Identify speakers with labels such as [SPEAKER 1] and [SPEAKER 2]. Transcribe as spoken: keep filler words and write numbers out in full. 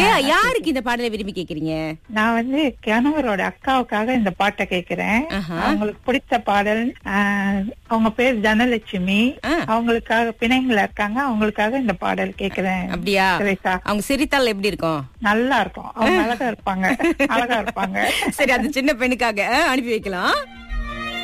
[SPEAKER 1] யாருக்கு இந்த பாடலை விரும்பி கேக்குறீங்க?
[SPEAKER 2] நான் வந்து கணவரோட அக்காவுக்காக இந்த பாட்டை கேக்குறேன். அவங்களுக்கு பிடித்த பாடல். அவங்க பேர் தனலட்சுமி. அவங்களுக்காக பிணைங்களா இருக்காங்க. அவங்களுக்காக இந்த பாடல் கேக்குறேன்.
[SPEAKER 1] அப்படியா? அவங்க சிரித்தால் எப்படி இருக்கும்?
[SPEAKER 2] நல்லா இருக்கும். அவங்க அழகா இருப்பாங்க. அழகா இருப்பாங்க.
[SPEAKER 1] சரி, அது சின்ன பெண்ணுக்காக அனுப்பி வைக்கலாம்.